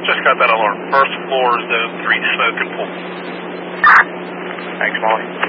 Just got that alert. First floor, zone 3, smoke and pool. Thanks, Molly.